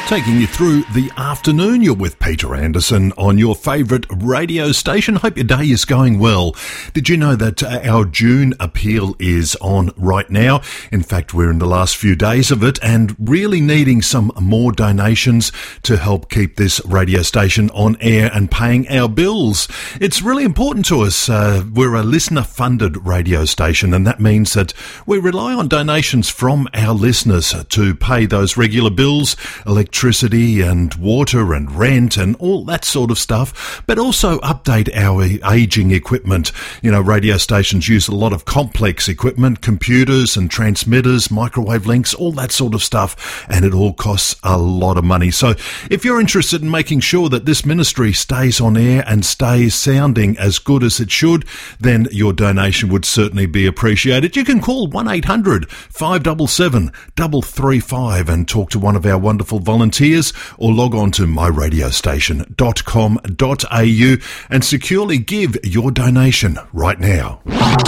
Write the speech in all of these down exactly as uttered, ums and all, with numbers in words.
Taking you through the afternoon, you're with Peter Anderson on your favourite radio station. Hope your day is going well. Did you know that uh, our June appeal is on right now? In fact, we're in the last few days of it and really needing some more donations to help keep this radio station on air and paying our bills. It's really important to us. Uh, we're a listener-funded radio station, and that means that we rely on donations from our listeners to pay those regular bills, electricity, electricity and water and rent and all that sort of stuff, but also update our aging equipment. You know, radio stations use a lot of complex equipment, computers and transmitters, microwave links, all that sort of stuff, and it all costs a lot of money. So if you're interested in making sure that this ministry stays on air and stays sounding as good as it should, then your donation would certainly be appreciated. You can call one eight hundred, five seven seven, three three five and talk to one of our wonderful volunteers, or log on to my radio station dot com dot a u and securely give your donation right now.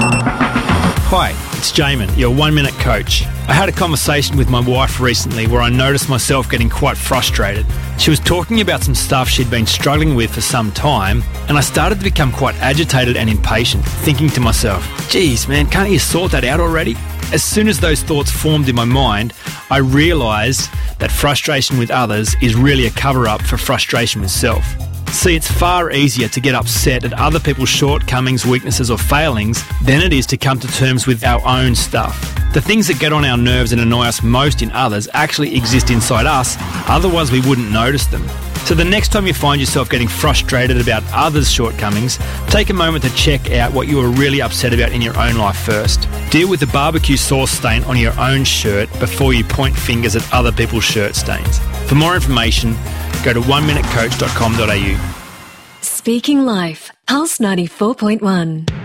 Hi, it's Jamin, your one-minute coach. I had a conversation with my wife recently where I noticed myself getting quite frustrated. She was talking about some stuff she'd been struggling with for some time, and I started to become quite agitated and impatient, thinking to myself, geez, man, can't you sort that out already? As soon as those thoughts formed in my mind, I realised that frustration with others is really a cover-up for frustration with self. See, it's far easier to get upset at other people's shortcomings, weaknesses or failings than it is to come to terms with our own stuff. The things that get on our nerves and annoy us most in others actually exist inside us, otherwise we wouldn't notice them. So the next time you find yourself getting frustrated about others' shortcomings, take a moment to check out what you are really upset about in your own life first. Deal with the barbecue sauce stain on your own shirt before you point fingers at other people's shirt stains. For more information, go to one minute coach dot com dot a u. Speaking Life, Pulse ninety-four point one.